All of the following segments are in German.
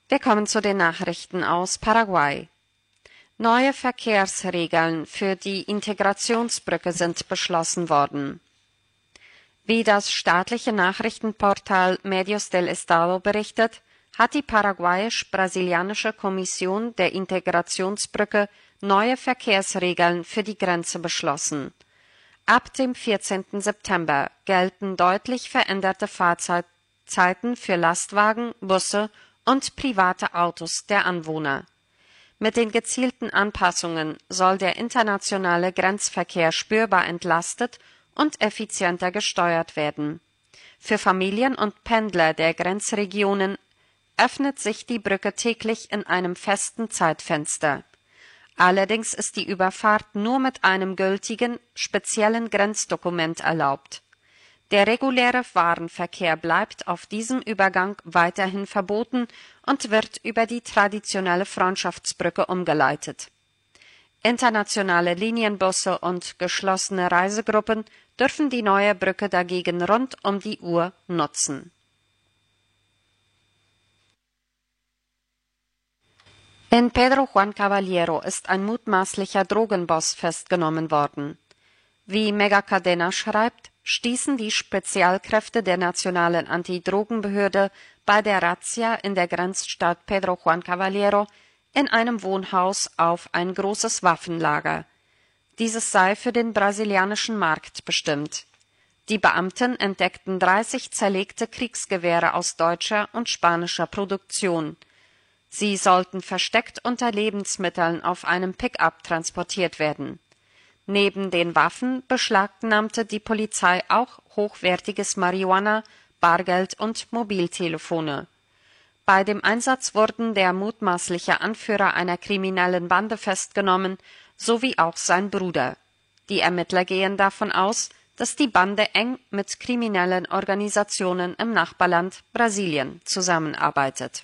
Wir kommen zu den Nachrichten aus Paraguay. Neue Verkehrsregeln für die Integrationsbrücke sind beschlossen worden. Wie das staatliche Nachrichtenportal Medios del Estado berichtet, hat die paraguayisch-brasilianische Kommission der Integrationsbrücke neue Verkehrsregeln für die Grenze beschlossen. Ab dem 14. September gelten deutlich veränderte Fahrzeiten für Lastwagen, Busse und private Autos der Anwohner. Mit den gezielten Anpassungen soll der internationale Grenzverkehr spürbar entlastet und effizienter gesteuert werden. Für Familien und Pendler der Grenzregionen öffnet sich die Brücke täglich in einem festen Zeitfenster. Allerdings ist die Überfahrt nur mit einem gültigen, speziellen Grenzdokument erlaubt. Der reguläre Warenverkehr bleibt auf diesem Übergang weiterhin verboten und wird über die traditionelle Freundschaftsbrücke umgeleitet. Internationale Linienbusse und geschlossene Reisegruppen dürfen die neue Brücke dagegen rund um die Uhr nutzen. In Pedro Juan Caballero ist ein mutmaßlicher Drogenboss festgenommen worden. Wie Megacadena schreibt, stießen die Spezialkräfte der Nationalen Antidrogenbehörde bei der Razzia in der Grenzstadt Pedro Juan Caballero in einem Wohnhaus auf ein großes Waffenlager. Dieses sei für den brasilianischen Markt bestimmt. Die Beamten entdeckten 30 zerlegte Kriegsgewehre aus deutscher und spanischer Produktion. Sie sollten versteckt unter Lebensmitteln auf einem Pick-up transportiert werden. Neben den Waffen beschlagnahmte die Polizei auch hochwertiges Marihuana, Bargeld und Mobiltelefone. Bei dem Einsatz wurden der mutmaßliche Anführer einer kriminellen Bande festgenommen, sowie auch sein Bruder. Die Ermittler gehen davon aus, dass die Bande eng mit kriminellen Organisationen im Nachbarland Brasilien zusammenarbeitet.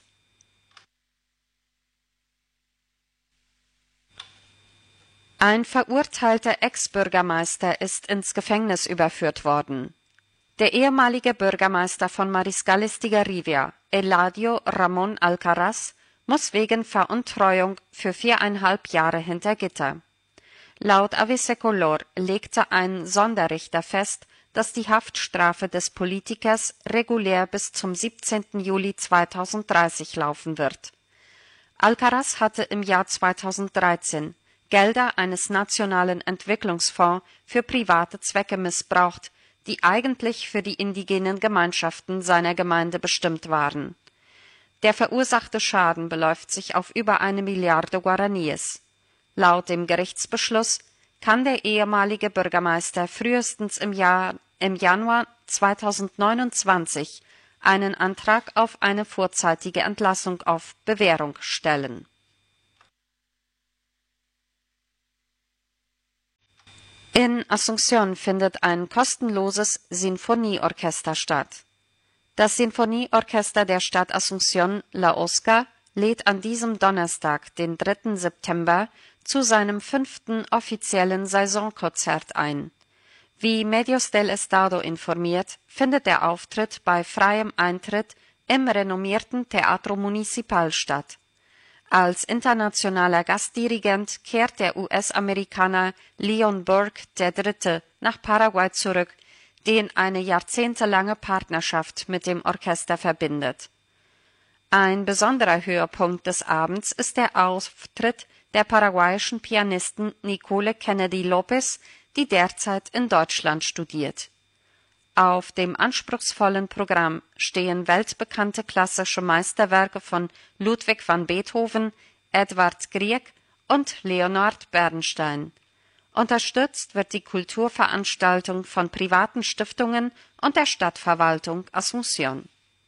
Ein verurteilter Ex-Bürgermeister ist ins Gefängnis überführt worden. Der ehemalige Bürgermeister von Mariscal Estigarribia, Eladio Ramón Alcaraz, muss wegen Veruntreuung für 4,5 Jahre hinter Gitter. Laut Avisecolor legte ein Sonderrichter fest, dass die Haftstrafe des Politikers regulär bis zum 17. Juli 2030 laufen wird. Alcaraz hatte im Jahr 2013 Gelder eines nationalen Entwicklungsfonds für private Zwecke missbraucht, die eigentlich für die indigenen Gemeinschaften seiner Gemeinde bestimmt waren. Der verursachte Schaden beläuft sich auf über 1 Milliarde Guaraníes. Laut dem Gerichtsbeschluss kann der ehemalige Bürgermeister frühestens im Januar 2029 einen Antrag auf eine vorzeitige Entlassung auf Bewährung stellen. In Asunción findet ein kostenloses Sinfonieorchester statt. Das Sinfonieorchester der Stadt Asunción, La Oscar, lädt an diesem Donnerstag, den 3. September, zu seinem 5. offiziellen Saisonkonzert ein. Wie Medios del Estado informiert, findet der Auftritt bei freiem Eintritt im renommierten Teatro Municipal statt. Als internationaler Gastdirigent kehrt der US-Amerikaner Leon Burke III. Nach Paraguay zurück, den eine jahrzehntelange Partnerschaft mit dem Orchester verbindet. Ein besonderer Höhepunkt des Abends ist der Auftritt der paraguayischen Pianistin Nicole Kennedy Lopez, die derzeit in Deutschland studiert. Auf dem anspruchsvollen Programm stehen weltbekannte klassische Meisterwerke von Ludwig van Beethoven, Edvard Grieg und Leonard Bernstein. Unterstützt wird die Kulturveranstaltung von privaten Stiftungen und der Stadtverwaltung Asunción.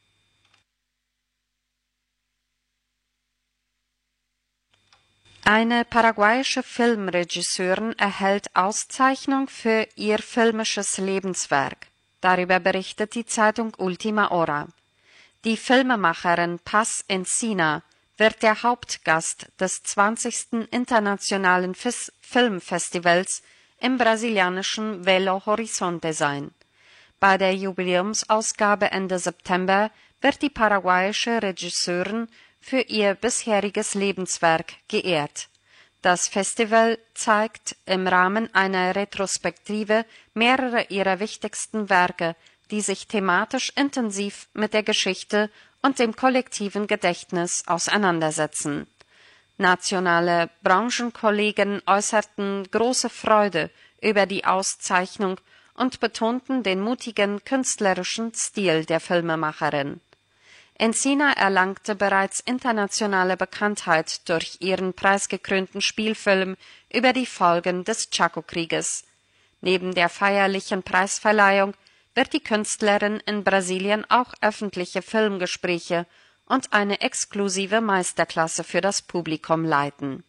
Eine paraguayische Filmregisseurin erhält Auszeichnung für ihr filmisches Lebenswerk. Darüber berichtet die Zeitung Última Hora. Die Filmemacherin Paz Encina wird der Hauptgast des 20. Internationalen Filmfestivals im brasilianischen Belo Horizonte sein. Bei der Jubiläumsausgabe Ende September wird die paraguayische Regisseurin für ihr bisheriges Lebenswerk geehrt. Das Festival zeigt im Rahmen einer Retrospektive mehrere ihrer wichtigsten Werke, die sich thematisch intensiv mit der Geschichte und dem kollektiven Gedächtnis auseinandersetzen. Nationale Branchenkollegen äußerten große Freude über die Auszeichnung und betonten den mutigen künstlerischen Stil der Filmemacherin. Encina erlangte bereits internationale Bekanntheit durch ihren preisgekrönten Spielfilm über die Folgen des Chaco-Krieges. Neben der feierlichen Preisverleihung wird die Künstlerin in Brasilien auch öffentliche Filmgespräche und eine exklusive Meisterklasse für das Publikum leiten.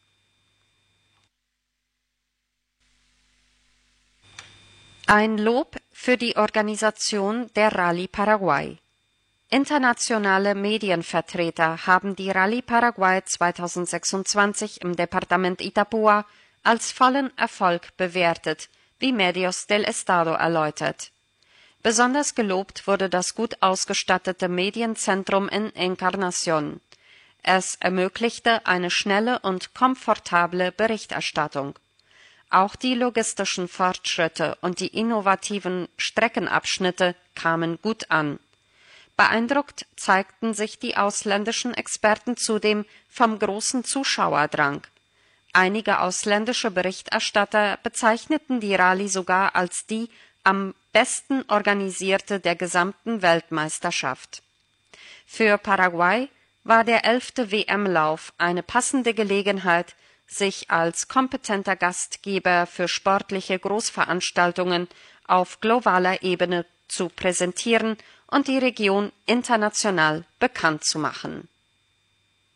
Ein Lob für die Organisation der Rallye Paraguay. Internationale Medienvertreter haben die Rallye Paraguay 2026 im Departement Itapúa als vollen Erfolg bewertet, wie Medios del Estado erläutert. Besonders gelobt wurde das gut ausgestattete Medienzentrum in Encarnación. Es ermöglichte eine schnelle und komfortable Berichterstattung. Auch die logistischen Fortschritte und die innovativen Streckenabschnitte kamen gut an. Beeindruckt zeigten sich die ausländischen Experten zudem vom großen Zuschauerdrang. Einige ausländische Berichterstatter bezeichneten die Rallye sogar als die am besten organisierte der gesamten Weltmeisterschaft. Für Paraguay war der 11. WM-Lauf eine passende Gelegenheit, sich als kompetenter Gastgeber für sportliche Großveranstaltungen auf globaler Ebene zu präsentieren und die Region international bekannt zu machen.